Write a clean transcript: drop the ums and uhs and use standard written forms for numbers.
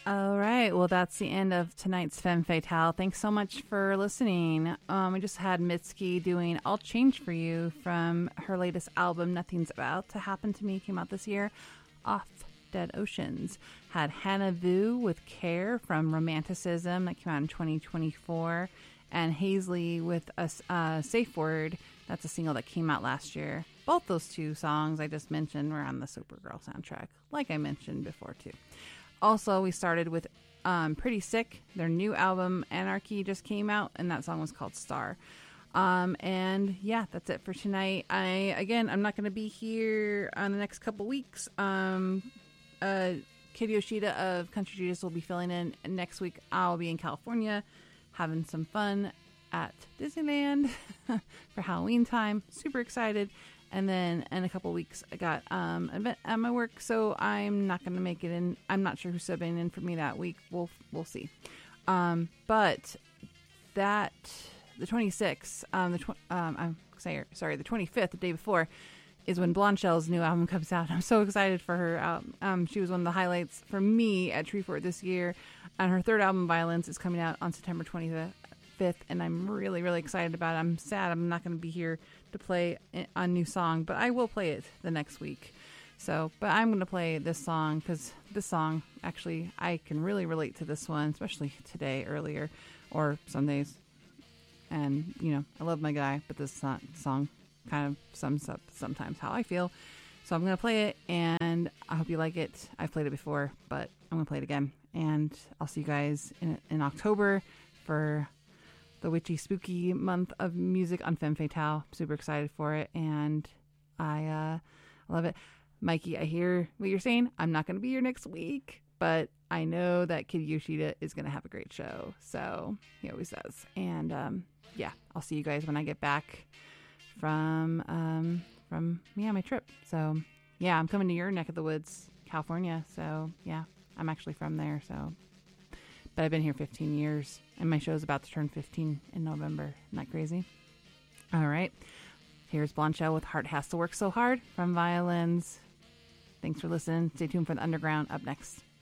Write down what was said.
All right. Well, that's the end of tonight's Femme Fatale. Thanks so much for listening. We just had Mitski doing I'll Change For You from her latest album, Nothing's About to Happen to Me, came out this year, off Dead Oceans. Had Hannah Vu with Care from Romanticism, that came out in 2024. And Hazley with a Safe Word, that's a single that came out last year. Both those two songs I just mentioned were on the Supergirl soundtrack, like I mentioned before too. Also, we started with Pretty Sick. Their new album, Anarchy, just came out, and that song was called Star. And yeah, that's it for tonight. I'm not going to be here on the next couple weeks. Kid Yoshida of Country Jesus will be filling in. And next week, I'll be in California having some fun at Disneyland for Halloween time. Super excited. And then in a couple weeks, I got an event at my work, so I'm not going to make it in. I'm not sure who's subbing in for me that week. We'll see. But that the 26th, the 25th, the day before, is when Blonde Shell's new album comes out. I'm so excited for her album. She was one of the highlights for me at Treefort this year, and her third album, Violence, is coming out on September 25th, and I'm really, really excited about it. I'm sad I'm not going to be here to play a new song, but I will play it the next week. So, but I'm going to play this song because this song, actually, I can really relate to this one, especially today, earlier, or some days. And, you know, I love my guy, but this song kind of sums up sometimes how I feel. So I'm going to play it, and I hope you like it. I've played it before, but I'm going to play it again. And I'll see you guys in October for the witchy, spooky month of music on Femme Fatale. Super excited for it, and I love it. Mikey, I hear what you're saying. I'm not going to be here next week, but I know that Kid Yoshida is going to have a great show. So he always does. And yeah, I'll see you guys when I get back from my trip. So yeah, I'm coming to your neck of the woods, California. So yeah, I'm actually from there. So, but I've been here 15 years, and my show's about to turn 15 in November. Isn't that crazy? All right. Here's Blonde Shell with Heart Has to Work So Hard from Violins. Thanks for listening. Stay tuned for The Underground up next.